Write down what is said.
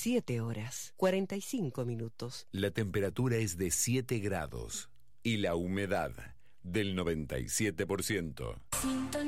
7 horas, 45 minutos. La temperatura es de 7 grados y la humedad del 97%.